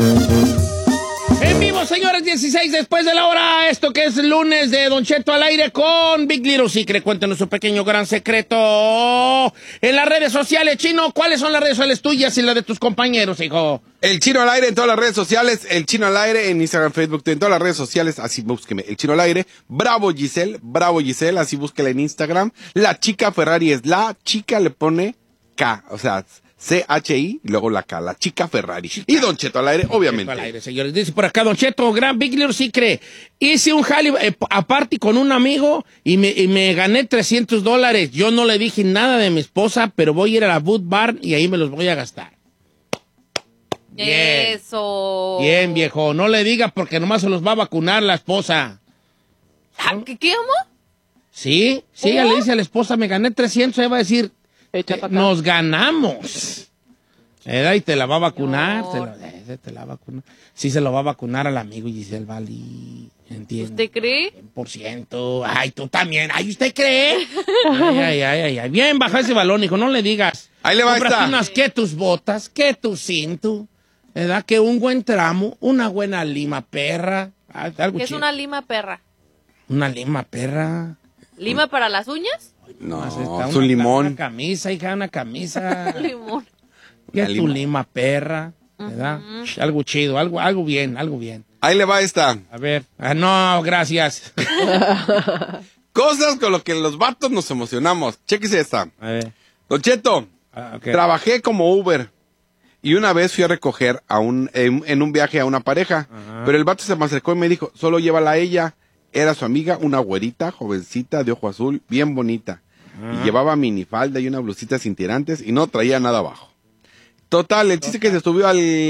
En vivo, señores, 16 después de la hora. Esto que es el lunes de Don Cheto al aire con Big Little Secret. Cuéntanos su pequeño gran secreto. En las redes sociales, Chino, ¿cuáles son las redes sociales tuyas y las de tus compañeros, hijo? El Chino al aire en todas las redes sociales. El Chino al aire en Instagram, Facebook, en todas las redes sociales. Así búsqueme. El Chino al aire. Bravo Giselle. Así búsquela en Instagram. La chica Ferrari es la chica, le pone K. O sea, C-H-I, y luego la K, la chica Ferrari. Y Don Cheto al aire, obviamente. Al aire, señores. Dice por acá, Don Cheto, gran Big Little Secret. Hice un jale aparte con un amigo y me gané $300. Yo no le dije nada de mi esposa, pero voy a ir a la Boot Bar y ahí me los voy a gastar. Bien. Eso. Bien, viejo. No le diga porque nomás se los va a vacunar la esposa. ¿Qué, amor? Sí, ella le dice a la esposa, me gané 300, ella va a decir, nos ganamos. Y te la va a vacunar, te la va a vacunar. Sí, se lo va a vacunar al amigo Giselle Valí. ¿Entiende? ¿Usted cree? 100%. Ay, tú también. Ay, ¿usted cree? Ay. Bien, baja ese balón, hijo, no le digas. Ahí le va a estar. Unas que tus botas, que tu cinto, ¿verdad? Que un buen tramo, una buena lima perra. Algo ¿Qué es chido. una lima perra? Una lima perra. ¿Lima para las uñas? No, Está es un limón. Una camisa, hija, una camisa. Limón. ¿Qué es tu lima perra? ¿Verdad? Algo chido, algo bien. Ahí le va esta. A ver. No, gracias. Cosas con lo que los vatos nos emocionamos. Chéquese esta. A ver. Don Cheto, Okay. trabajé como Uber. Y una vez fui a recoger en un viaje a una pareja. Ajá. Pero el vato se me acercó y me dijo, solo llévala a ella. Era su amiga, una güerita, jovencita, de ojo azul, bien bonita. Y llevaba minifalda y una blusita sin tirantes y no traía nada abajo. Total, el chiste que se subió al